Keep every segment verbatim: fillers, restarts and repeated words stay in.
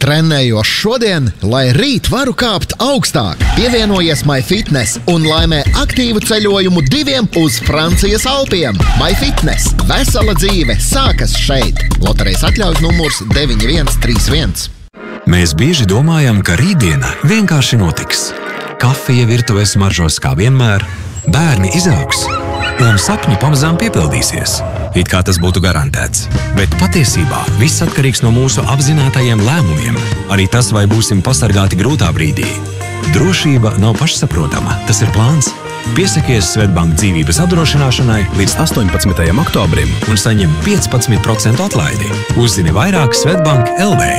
Trenējos šodien, lai rīt varu kāpt augstāk. Pievienojies MyFitness un laimē aktīvu ceļojumu diviem uz Francijas Alpiem. MyFitness. Vesela dzīve sākas šeit. Loterejas atļaujas numurs deviņi viens trīs viens. Mēs bieži domājam, ka rītdiena vienkārši notiks. Kafija virtuves smaržos kā vienmēr, bērni izaugs un sapņi pamazām piepildīsies. It kā tas būtu garantēts. Bet patiesībā viss atkarīgs no mūsu apzinātajiem lēmumiem. Arī tas, vai būsim pasargāti grūtā brīdī. Drošība nav pašsaprotama, tas ir plāns. Piesakies Svetbank dzīvības apdrošināšanai līdz astoņpadsmitajam oktobrim un saņem piecpadsmit procentu atlaidi. Uzzini vairāk Svetbank L V.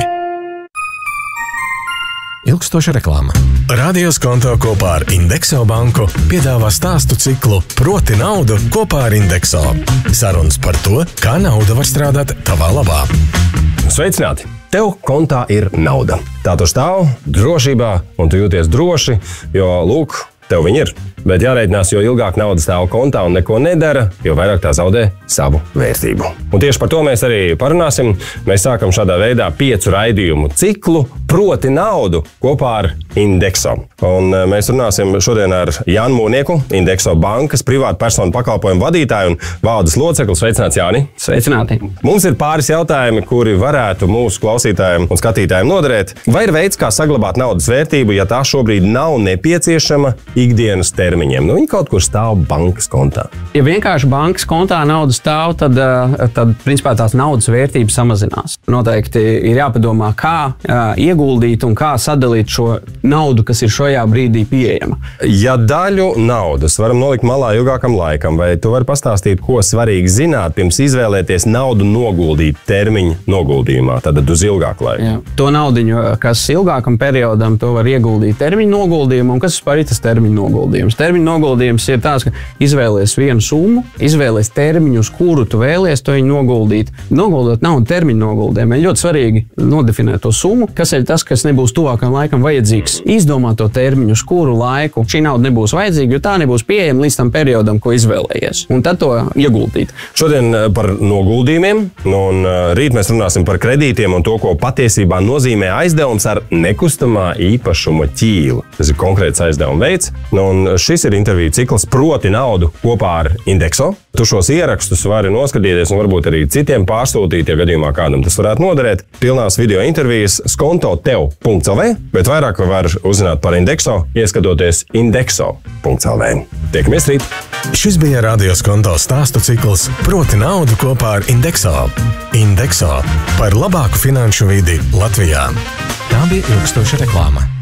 Ilgstoša reklāma. Radios konto kopā ar Indexo banku piedāvā stāstu ciklu Proti naudu kopā ar Indexo. Sarunas par to, kā nauda var strādāt tavā labā. Sveicināti! Tev kontā ir nauda. Tā tu stāv drošībā un tu jūties droši, jo, lūk, tev viņi ir. Bet jārēķinās, jo ilgāk nauda stāv kontā un neko nedara, jo vairāk tā zaudē savu vērtību. Un tieši par to mēs arī parunāsim. Mēs sākam šādā veidā piecu raidījumu ciklu Proti naudu kopā ar Indexo. Un mēs runāsim šodien ar Jānu Mūnieku, Indexo bankas privātu personu pakalpojumu vadītāju un valdes locekli. Sveicināts, Jāni! Sveicināti! Mums ir pāris jautājumi, kuri varētu mūsu klausītājiem un skatītājiem noderēt. Vai ir veids, kā saglabāt naudas vērtību, ja tā šobrīd nav nepieciešama ikdienas termiņiem? Nu, viņi kaut kur stāv bankas kontā. Ja vienkārši bankas kontā nauda stāv, tad, tad principā tās naudas vērtība samazinās. Noteikti ir jāpadomā, kā ieguldīt un kā sadalīt šo naudu, kas ir šajā brīdī pieejama. Ja daļu naudas varam nolikt malā ilgākam laikam, vai tu vari pastāstīt, ko svarīgi zināt, pirms izvēlēties naudu noguldīt termiņu noguldījumā, tad uz ilgāku laiku? Jā. To naudiņu, kas ilgākam periodam, to var ieguldīt termiņu noguldījumu, un kas vispār ir tas termiņu noguldījums? Termiņu noguldījums ir tāds, ka izvēlies vienu summu, izvēlies termiņu, uz kuru tu vēlies to viņu noguldīt. Noguldot naudu termiņu noguldījumiem ir ļoti svarīgi nodefinēt to summu, kas ir tas, kas nebūs tuvākam laikam vajadzīgs. Izdomāt to termiņu, uz kuru laiku šī nauda nebūs vajadzīga, jo tā nebūs pieejama līdz tam periodam, ko izvēlējies. Un tad to ieguldīt. Šodien par noguldījumiem, un rīt mēs runāsim par kredītiem un to, ko patiesībā nozīmē aizdevums ar nekustamā īpašuma ķīlu. Tas ir konkrēts aizdevuma veids, un šis ir interviju cikls Proti naudu kopā ar Indexo. Tu šos ierakstus vari noskatīties un varbūt arī citiem pārsūtīt, ja gadījumā kādam tas varētu noderēt. Pilnās video intervijas skonto tev punkts L V, bet vairāk var uzzināt par Indexo, ieskatoties indexo punkts L V. Tiekamies rīt! Šis bija Radios konto stāstu cikls Proti naudu kopā ar Indexo. Indexo par labāku finanšu vidi Latvijā. Tā bija ilgstoša reklāma.